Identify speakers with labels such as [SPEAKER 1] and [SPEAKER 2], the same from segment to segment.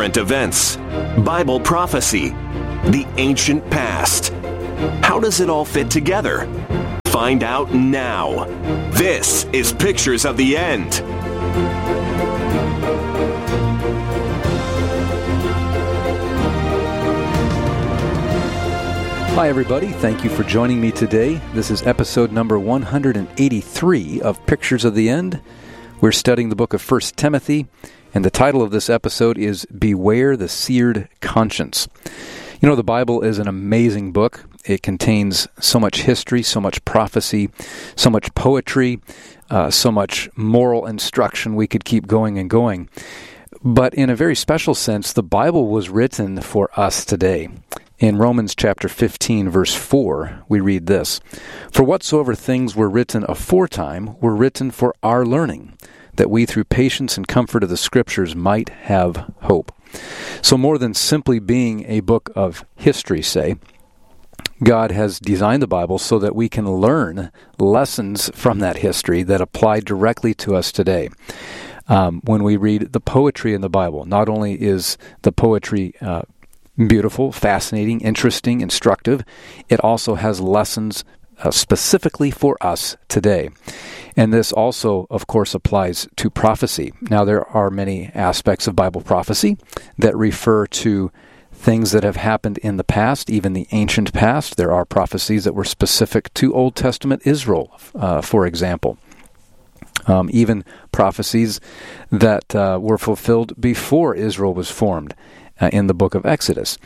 [SPEAKER 1] current events, Bible prophecy, the ancient past. How does it all fit together? Find out now. This is Pictures of the End.
[SPEAKER 2] Hi everybody, thank you for joining me today. This is episode number 183 of Pictures of the End. We're studying the book of 1 Timothy, and the title of this episode is Beware the Seared Conscience. You know, the Bible is an amazing book. It contains so much history, so much prophecy, so much poetry, so much moral instruction. We could keep going and going. But in a very special sense, the Bible was written for us today. In Romans chapter 15, verse 4, we read this, "For whatsoever things were written aforetime were written for our learning, that we through patience and comfort of the Scriptures might have hope." So more than simply being a book of history, say, God has designed the Bible so that we can learn lessons from that history that apply directly to us today. When we read the poetry in the Bible, not only is the poetry beautiful, fascinating, interesting, instructive, it also has lessons specifically for us today. And this also, of course, applies to prophecy. Now, there are many aspects of Bible prophecy that refer to things that have happened in the past, even the ancient past. There are prophecies that were specific to Old Testament Israel, for example. Even prophecies that were fulfilled before Israel was formed in the book of Exodus.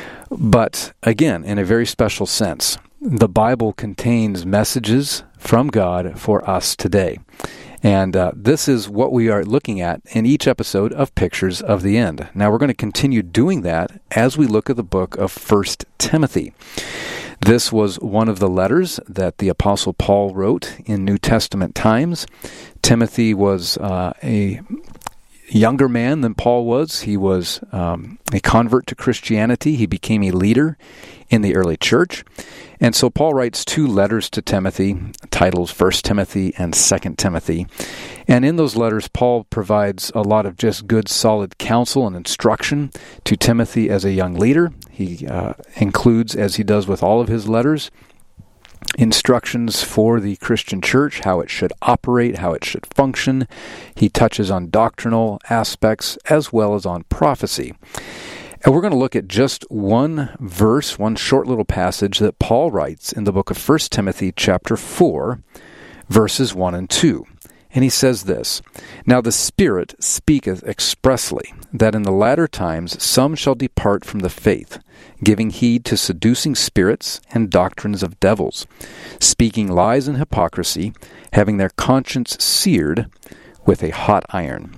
[SPEAKER 2] But again, in a very special sense, the Bible contains messages from God for us today. And this is what we are looking at in each episode of Pictures of the End. Now we're going to continue doing that as we look at the book of 1 Timothy. This was one of the letters that the Apostle Paul wrote in New Testament times. Timothy was a younger man than Paul was. He was a convert to Christianity. He became a leader in the early church. And so Paul writes two letters to Timothy, titles 1 Timothy and 2 Timothy. And in those letters, Paul provides a lot of just good, solid counsel and instruction to Timothy as a young leader. He includes, as he does with all of his letters, instructions for the Christian church, how it should operate, how it should function. He touches on doctrinal aspects as well as on prophecy. And we're going to look at just one verse, one short little passage that Paul writes in the book of 1 Timothy chapter 4, verses 1 and 2. And he says this, "Now the Spirit speaketh expressly, that in the latter times some shall depart from the faith, giving heed to seducing spirits and doctrines of devils, speaking lies and hypocrisy, having their conscience seared with a hot iron."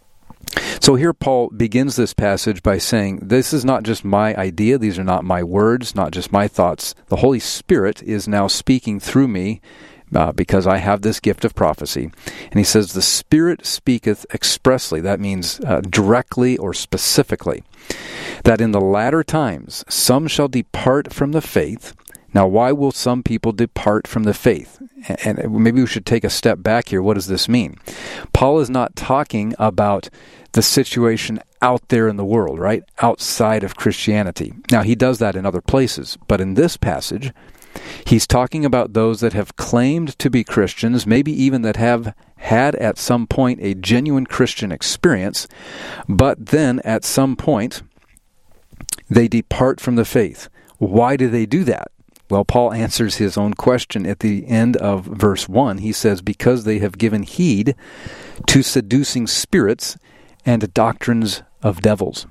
[SPEAKER 2] So here Paul begins this passage by saying, this is not just my idea, these are not my words, not just my thoughts. The Holy Spirit is now speaking through me because I have this gift of prophecy. And he says, the Spirit speaketh expressly. That means directly or specifically. That in the latter times some shall depart from the faith. Now, why will some people depart from the faith? And maybe we should take a step back here. What does this mean? Paul is not talking about the situation out there in the world, right? Outside of Christianity. Now, he does that in other places. But in this passage, he's talking about those that have claimed to be Christians, maybe even that have had at some point a genuine Christian experience, but then at some point they depart from the faith. Why do they do that? Well, Paul answers his own question at the end of verse 1. He says, because they have given heed to seducing spirits and doctrines of devils.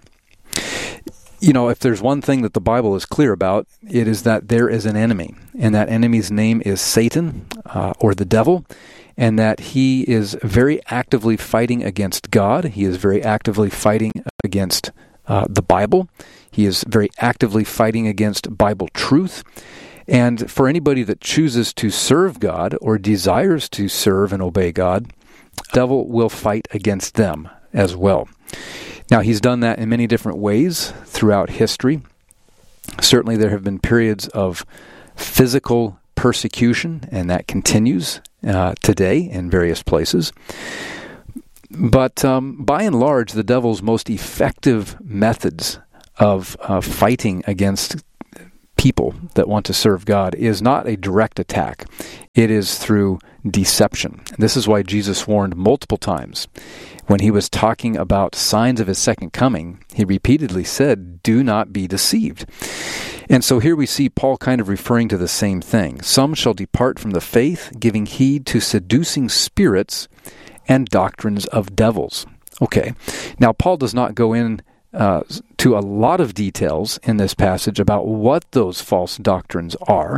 [SPEAKER 2] You know, if there's one thing that the Bible is clear about, it is that there is an enemy, and that enemy's name is Satan, or the devil, and that he is very actively fighting against God. He is very actively fighting against the Bible. He is very actively fighting against Bible truth. And for anybody that chooses to serve God or desires to serve and obey God, the devil will fight against them as well. Now, he's done that in many different ways throughout history. Certainly there have been periods of physical persecution, and that continues today in various places. But by and large, the devil's most effective methods of fighting against people that want to serve God is not a direct attack. It is through deception. This is why Jesus warned multiple times. When he was talking about signs of his second coming, he repeatedly said, "Do not be deceived." And so here we see Paul kind of referring to the same thing. Some shall depart from the faith, giving heed to seducing spirits and doctrines of devils. Okay, now Paul does not go in to a lot of details in this passage about what those false doctrines are,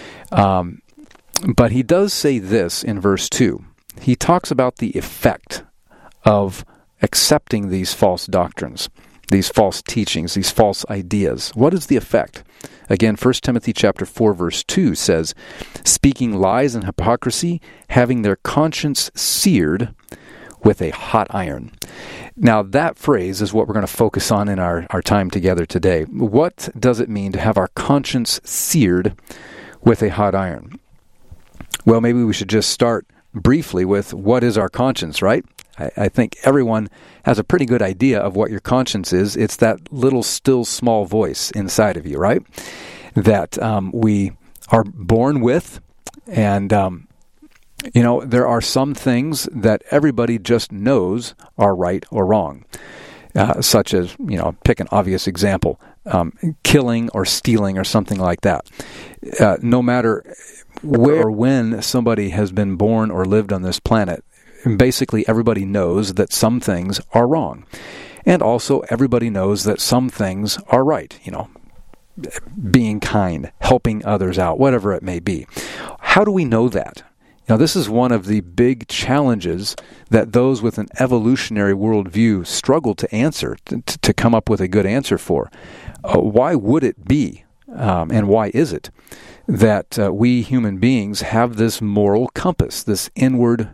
[SPEAKER 2] but he does say this in verse 2. He talks about the effect of accepting these false doctrines, these false teachings, these false ideas. What is the effect? Again, 1 Timothy chapter 4, verse 2 says, "Speaking lies and hypocrisy, having their conscience seared with a hot iron." Now, that phrase is what we're going to focus on in our time together today. What does it mean to have our conscience seared with a hot iron? Well, maybe we should just start briefly with what is our conscience, right? I think everyone has a pretty good idea of what your conscience is. It's that little still small voice inside of you, right? That we are born with, and there are some things that everybody just knows are right or wrong, such as, pick an obvious example, killing or stealing or something like that. No matter where or when somebody has been born or lived on this planet, basically everybody knows that some things are wrong. And also everybody knows that some things are right, being kind, helping others out, whatever it may be. How do we know that? Now, this is one of the big challenges that those with an evolutionary worldview struggle to answer, to come up with a good answer for. Why would it be, and why is it, that we human beings have this moral compass, this inward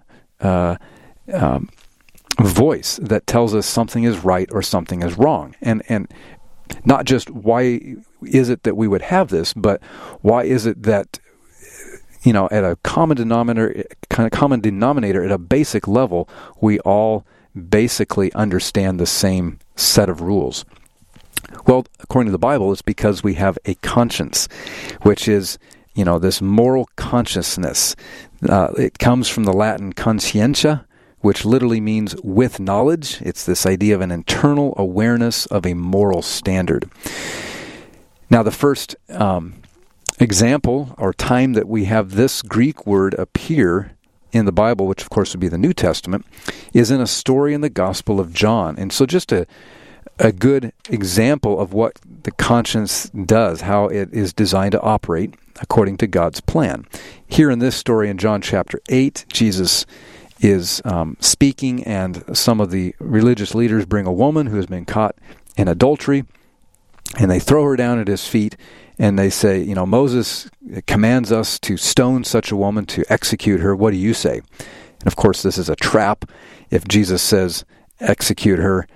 [SPEAKER 2] voice that tells us something is right or something is wrong? And not just why is it that we would have this, but why is it that at a common denominator, at a basic level, we all basically understand the same set of rules? Well, according to the Bible, it's because we have a conscience, which is, this moral consciousness. It comes from the Latin conscientia, which literally means with knowledge. It's this idea of an internal awareness of a moral standard. Now, the first example or time that we have this Greek word appear in the Bible, which of course would be the New Testament, is in a story in the Gospel of John. And so just a good example of what the conscience does, how it is designed to operate according to God's plan. Here in this story in John chapter 8, Jesus is speaking, and some of the religious leaders bring a woman who has been caught in adultery, and they throw her down at his feet, and they say, Moses commands us to stone such a woman, to execute her. What do you say? And of course, this is a trap. If Jesus says, execute her,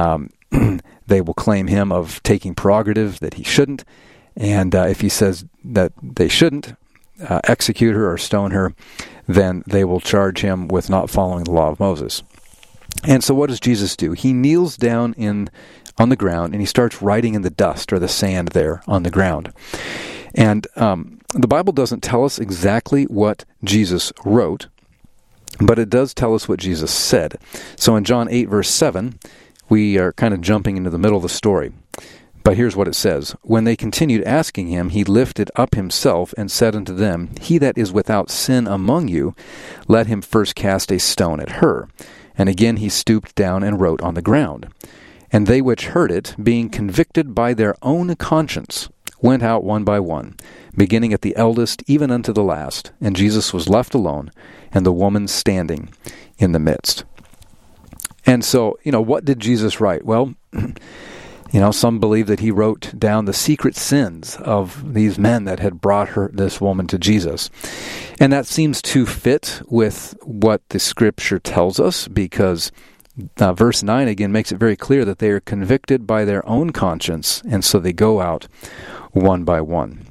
[SPEAKER 2] they will claim him of taking prerogative that he shouldn't. And if he says that they shouldn't execute her or stone her, then they will charge him with not following the law of Moses. And so what does Jesus do? He kneels down on the ground, and he starts writing in the dust or the sand there on the ground. And the Bible doesn't tell us exactly what Jesus wrote, but it does tell us what Jesus said. So in John 8, verse 7, we are kind of jumping into the middle of the story. But here's what it says. When they continued asking him, he lifted up himself and said unto them, He that is without sin among you, let him first cast a stone at her. And again he stooped down and wrote on the ground. And they which heard it, being convicted by their own conscience, went out one by one, beginning at the eldest even unto the last. And Jesus was left alone, and the woman standing in the midst. And so, what did Jesus write? Well, some believe that he wrote down the secret sins of these men that had brought this woman to Jesus. And that seems to fit with what the Scripture tells us, because verse 9 again makes it very clear that they are convicted by their own conscience, and so they go out one by one.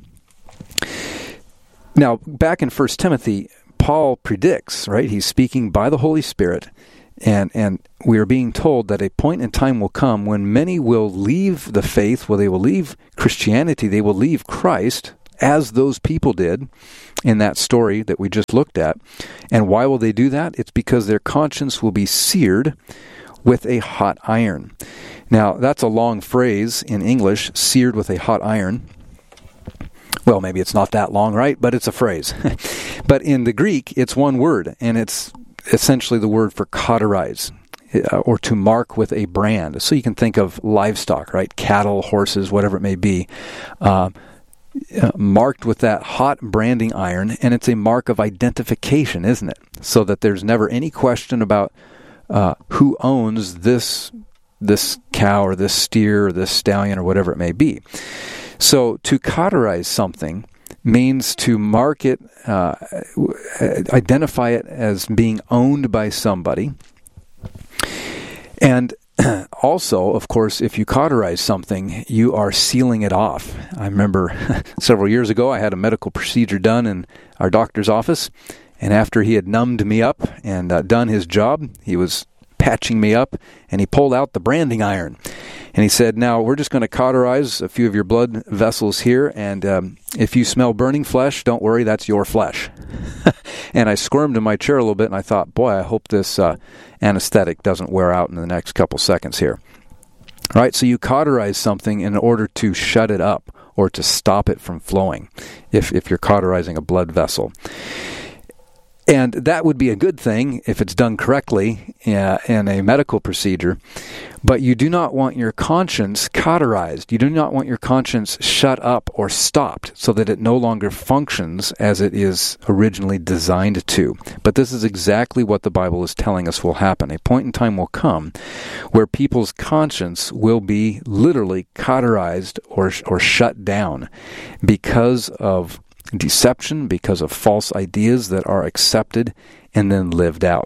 [SPEAKER 2] Now, back in 1 Timothy, Paul predicts, right? He's speaking by the Holy Spirit, And we are being told that a point in time will come when many will leave the faith, they will leave Christianity, they will leave Christ, as those people did in that story that we just looked at. And why will they do that? It's because their conscience will be seared with a hot iron. Now, that's a long phrase in English, seared with a hot iron. Well, maybe it's not that long, right? But it's a phrase. But in the Greek, it's one word, and it's essentially the word for cauterize, or to mark with a brand. So you can think of livestock, right? Cattle, horses, whatever it may be, marked with that hot branding iron, and it's a mark of identification, isn't it? So that there's never any question about who owns this cow or this steer or this stallion or whatever it may be. So to cauterize something means to mark it, identify it as being owned by somebody. And also, of course, if you cauterize something, you are sealing it off. I remember several years ago I had a medical procedure done in our doctor's office, and after he had numbed me up and done his job, he was patching me up, and he pulled out the branding iron. And he said, now we're just going to cauterize a few of your blood vessels here, and if you smell burning flesh, don't worry, that's your flesh. And I squirmed in my chair a little bit, and I thought, boy, I hope this anesthetic doesn't wear out in the next couple seconds here. All right, so you cauterize something in order to shut it up or to stop it from flowing if you're cauterizing a blood vessel. And that would be a good thing if it's done correctly in a medical procedure. But you do not want your conscience cauterized. You do not want your conscience shut up or stopped so that it no longer functions as it is originally designed to. But this is exactly what the Bible is telling us will happen. A point in time will come where people's conscience will be literally cauterized or shut down because of deception, because of false ideas that are accepted and then lived out.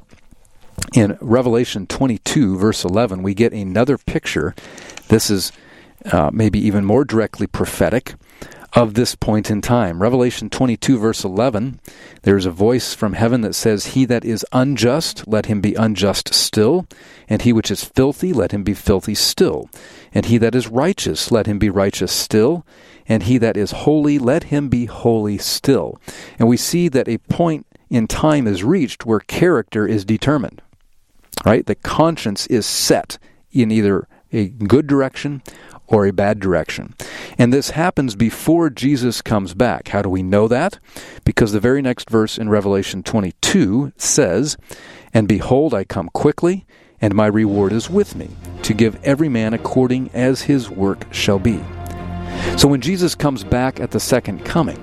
[SPEAKER 2] In Revelation 22, verse 11, we get another picture. This is maybe even more directly prophetic of this point in time. Revelation 22, verse 11, there's a voice from heaven that says, "He that is unjust, let him be unjust still, and he which is filthy, let him be filthy still. And he that is righteous, let him be righteous still. And he that is holy, let him be holy still." And we see that a point in time is reached where character is determined. Right? The conscience is set in either a good direction or a bad direction. And this happens before Jesus comes back. How do we know that? Because the very next verse in Revelation 22 says, "And behold, I come quickly, and my reward is with me, to give every man according as his work shall be." So when Jesus comes back at the second coming,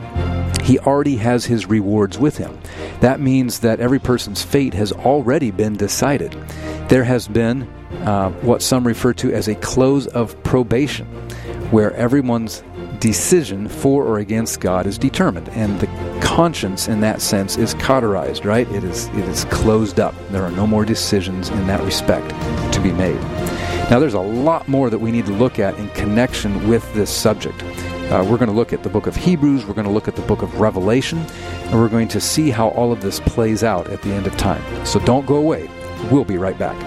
[SPEAKER 2] he already has his rewards with him. That means that every person's fate has already been decided. There has been what some refer to as a close of probation, where everyone's decision for or against God is determined, and the conscience in that sense is cauterized, right? It is closed up. There are no more decisions in that respect to be made. Now, there's a lot more that we need to look at in connection with this subject. We're going to look at the book of Hebrews, we're going to look at the book of Revelation, and we're going to see how all of this plays out at the end of time. So don't go away. We'll be right back.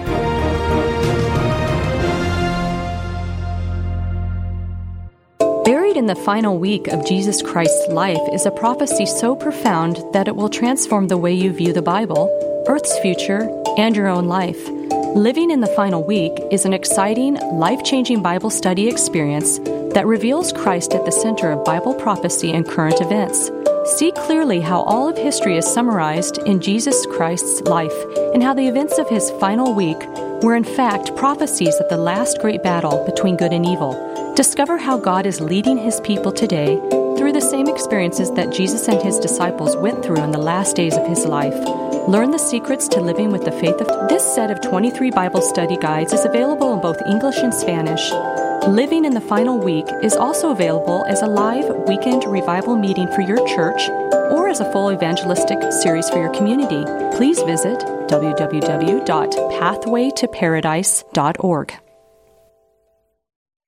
[SPEAKER 3] Buried in the final week of Jesus Christ's life is a prophecy so profound that it will transform the way you view the Bible, Earth's future, and your own life. Living in the Final Week is an exciting, life-changing Bible study experience that reveals Christ at the center of Bible prophecy and current events. See clearly how all of history is summarized in Jesus Christ's life and how the events of his final week were in fact prophecies of the last great battle between good and evil. Discover how God is leading his people today through the same experiences that Jesus and his disciples went through in the last days of his life. Learn the secrets to living with the faith of... This set of 23 Bible study guides is available in both English and Spanish. Living in the Final Week is also available as a live weekend revival meeting for your church or as a full evangelistic series for your community. Please visit www.pathwaytoparadise.org.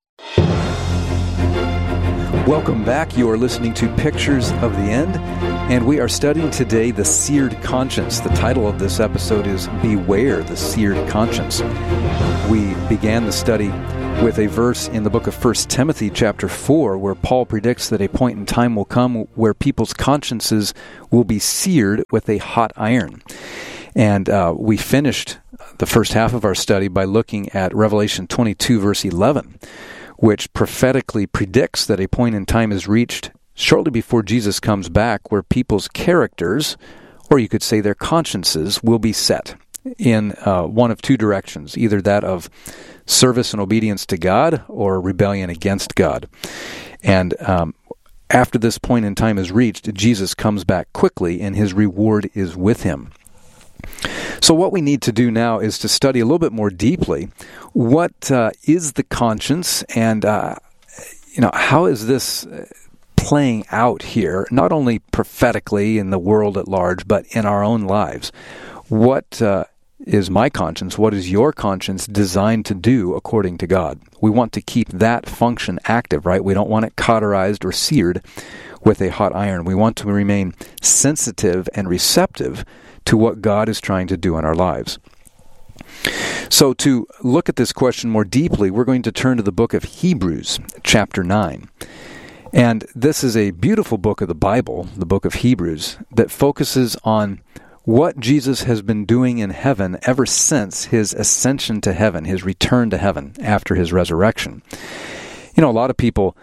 [SPEAKER 2] Welcome back. You are listening to Pictures of the End, And we are studying today the seared conscience. The title of this episode is Beware the Seared Conscience. We began the study with a verse in the book of 1 Timothy chapter 4, where Paul predicts that a point in time will come where people's consciences will be seared with a hot iron. And we finished the first half of our study by looking at Revelation 22, verse 11, which prophetically predicts that a point in time is reached shortly before Jesus comes back, where people's characters, or you could say their consciences, will be set in one of two directions, either that of service and obedience to God or rebellion against God. And after this point in time is reached, Jesus comes back quickly, and his reward is with him. So what we need to do now is to study a little bit more deeply what is the conscience, and how is this playing out here, not only prophetically in the world at large, but in our own lives. What is my conscience? What is your conscience designed to do according to God? We want to keep that function active, right? We don't want it cauterized or seared with a hot iron. We want to remain sensitive and receptive to what God is trying to do in our lives. So to look at this question more deeply, we're going to turn to the book of Hebrews, chapter 9. And this is a beautiful book of the Bible, the book of Hebrews, that focuses on what Jesus has been doing in heaven ever since his ascension to heaven, his return to heaven after his resurrection. A lot of people,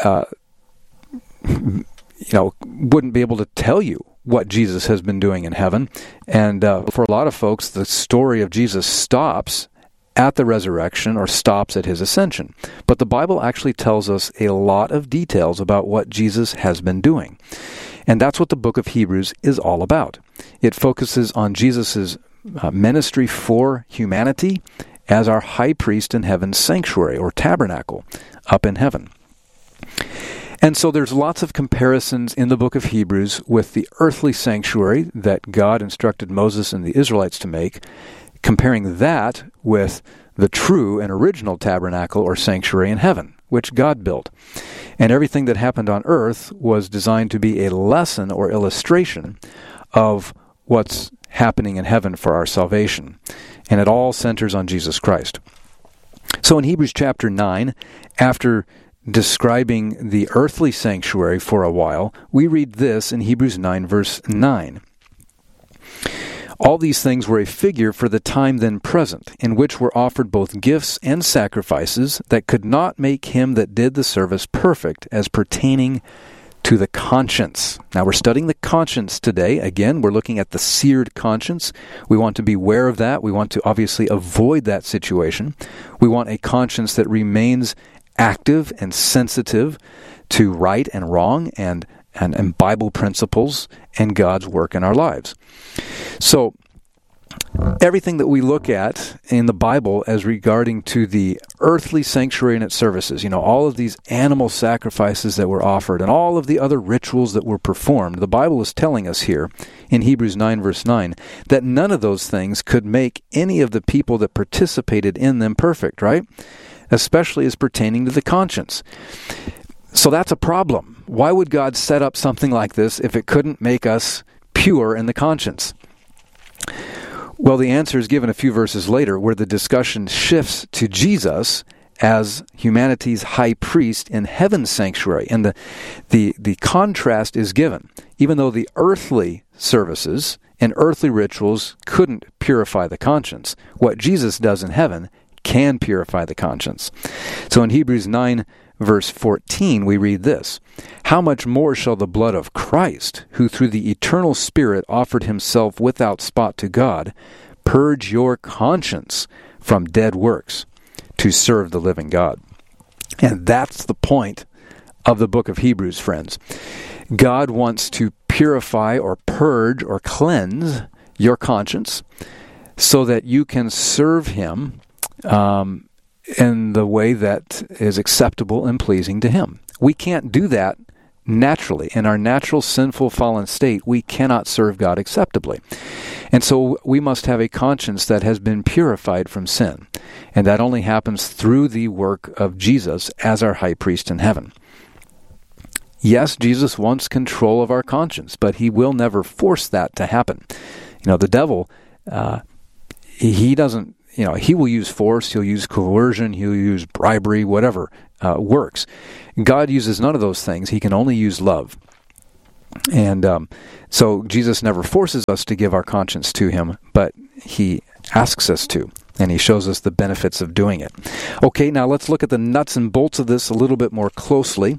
[SPEAKER 2] wouldn't be able to tell you what Jesus has been doing in heaven. And for a lot of folks, the story of Jesus stops at the resurrection or stops at his ascension. But the Bible actually tells us a lot of details about what Jesus has been doing. And that's what the book of Hebrews is all about. It focuses on Jesus' ministry for humanity as our high priest in heaven's sanctuary or tabernacle up in heaven. And so there's lots of comparisons in the book of Hebrews with the earthly sanctuary that God instructed Moses and the Israelites to make, comparing that with the true and original tabernacle or sanctuary in heaven, which God built. And everything that happened on earth was designed to be a lesson or illustration of what's happening in heaven for our salvation. And it all centers on Jesus Christ. So in Hebrews chapter 9, after describing the earthly sanctuary for a while, we read this in Hebrews 9, verse 9. All these things were a figure for the time then present, in which were offered both gifts and sacrifices that could not make him that did the service perfect, as pertaining to the conscience. Now we're studying the conscience today. Again, we're looking at the seared conscience. We want to be aware of that. We want to obviously avoid that situation. We want a conscience that remains active and sensitive to right and wrong and Bible principles and God's work in our lives. So, everything that we look at in the Bible as regarding to the earthly sanctuary and its services, all of these animal sacrifices that were offered and all of the other rituals that were performed, the Bible is telling us here in Hebrews 9, verse 9, that none of those things could make any of the people that participated in them perfect, right? Especially as pertaining to the conscience. So that's a problem. Why would God set up something like this if it couldn't make us pure in the conscience? Well, the answer is given a few verses later, where the discussion shifts to Jesus as humanity's high priest in heaven's sanctuary. And the contrast is given. Even though the earthly services and earthly rituals couldn't purify the conscience, what Jesus does in heaven can purify the conscience. So in Hebrews 9, verse 14, we read this: How much more shall the blood of Christ, who through the eternal Spirit offered himself without spot to God, purge your conscience from dead works to serve the living God? And that's the point of the book of Hebrews, friends. God wants to purify or purge or cleanse your conscience so that you can serve him in the way that is acceptable and pleasing to him. We can't do that naturally. In our natural, sinful, fallen state, we cannot serve God acceptably. And so we must have a conscience that has been purified from sin. And that only happens through the work of Jesus as our high priest in heaven. Yes, Jesus wants control of our conscience, but he will never force that to happen. The devil, he doesn't, he will use force, he'll use coercion, he'll use bribery, whatever works. God uses none of those things. He can only use love. And so Jesus never forces us to give our conscience to him, but he asks us to, and he shows us the benefits of doing it. Okay, now let's look at the nuts and bolts of this a little bit more closely.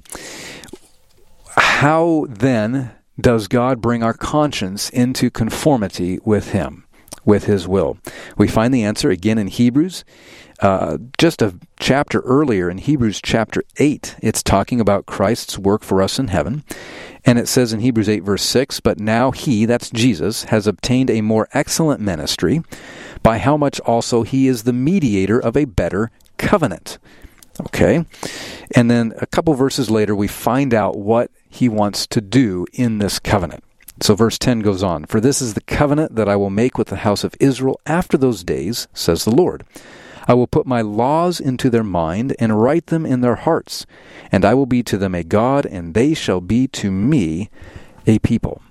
[SPEAKER 2] How then does God bring our conscience into conformity with him, with his will? We find the answer again in Hebrews. Just a chapter earlier, in Hebrews chapter 8, it's talking about Christ's work for us in heaven. And it says in Hebrews 8 verse 6, "But now he," that's Jesus, "has obtained a more excellent ministry, by how much also he is the mediator of a better covenant." Okay? And then a couple verses later, we find out what he wants to do in this covenant. So verse 10 goes on, "For this is the covenant that I will make with the house of Israel after those days, says the Lord. I will put my laws into their mind and write them in their hearts, and I will be to them a God, and they shall be to me a people."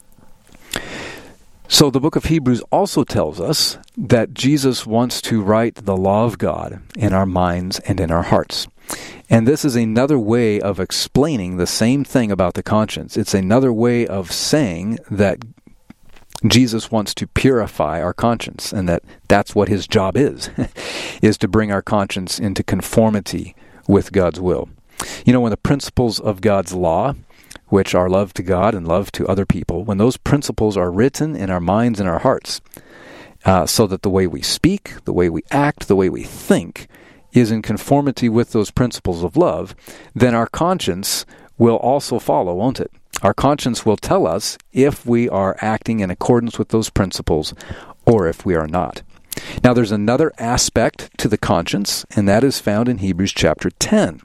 [SPEAKER 2] So the book of Hebrews also tells us that Jesus wants to write the law of God in our minds and in our hearts. And this is another way of explaining the same thing about the conscience. It's another way of saying that Jesus wants to purify our conscience, and that's what his job is to bring our conscience into conformity with God's will. When the principles of God's law, which are love to God and love to other people, when those principles are written in our minds and our hearts, so that the way we speak, the way we act, the way we think is in conformity with those principles of love, then our conscience will also follow, won't it? Our conscience will tell us if we are acting in accordance with those principles or if we are not. Now, there's another aspect to the conscience, and that is found in Hebrews chapter 10.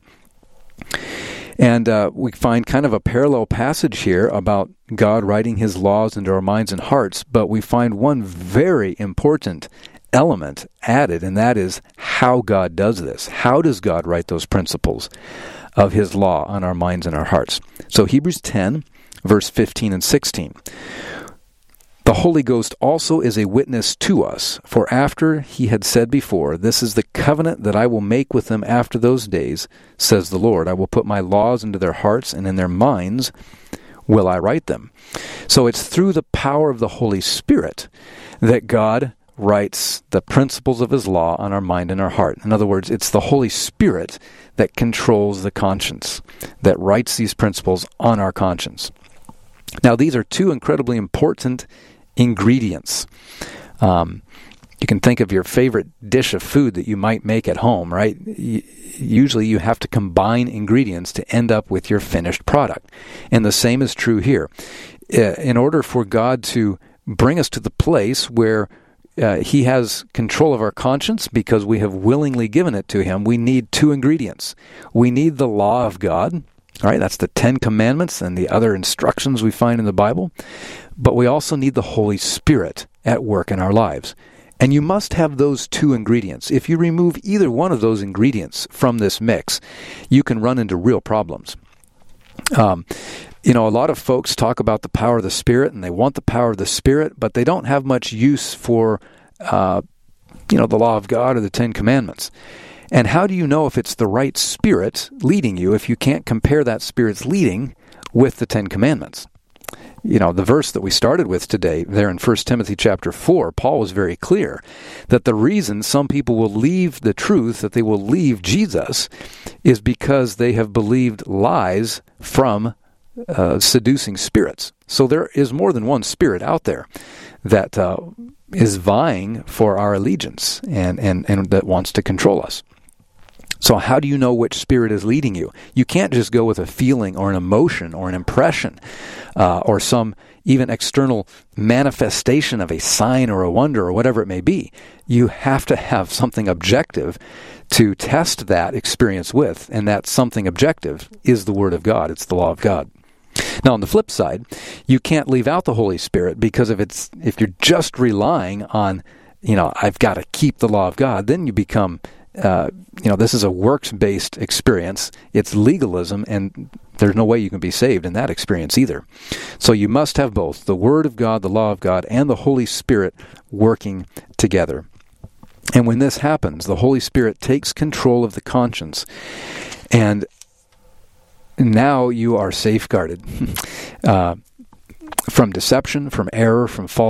[SPEAKER 2] And we find kind of a parallel passage here about God writing his laws into our minds and hearts, but we find one very important element added, and that is how God does this. How does God write those principles of his law on our minds and our hearts? So Hebrews 10, verse 15 and 16. "The Holy Ghost also is a witness to us, for after he had said before, 'This is the covenant that I will make with them after those days, says the Lord. I will put my laws into their hearts, and in their minds will I write them.'" So it's through the power of the Holy Spirit that God writes the principles of his law on our mind and our heart. In other words, it's the Holy Spirit that controls the conscience, that writes these principles on our conscience. Now, these are two incredibly important ingredients. You can think of your favorite dish of food that you might make at home, right? Usually you have to combine ingredients to end up with your finished product. And the same is true here. In order for God to bring us to the place where he has control of our conscience because we have willingly given it to him, we need two ingredients. We need the law of God, all right? That's the 10 Commandments and the other instructions we find in the Bible. But we also need the Holy Spirit at work in our lives. And you must have those two ingredients. If you remove either one of those ingredients from this mix, you can run into real problems. A lot of folks talk about the power of the Spirit, and they want the power of the Spirit, but they don't have much use for, the law of God or the 10 Commandments. And how do you know if it's the right Spirit leading you if you can't compare that Spirit's leading with the 10 Commandments? The verse that we started with today, there in 1 Timothy chapter 4, Paul was very clear that the reason some people will leave the truth, that they will leave Jesus, is because they have believed lies from seducing spirits. So there is more than one spirit out there that is vying for our allegiance and that wants to control us. So how do you know which spirit is leading you? You can't just go with a feeling or an emotion or an impression or some even external manifestation of a sign or a wonder or whatever it may be. You have to have something objective to test that experience with, and that something objective is the Word of God. It's the law of God. Now, on the flip side, you can't leave out the Holy Spirit, because if you're just relying on, I've got to keep the law of God, then you become, this is a works-based experience. It's legalism, and there's no way you can be saved in that experience either. So you must have both, the Word of God, the law of God, and the Holy Spirit working together. And when this happens, the Holy Spirit takes control of the conscience, and now you are safeguarded from deception, from error, from false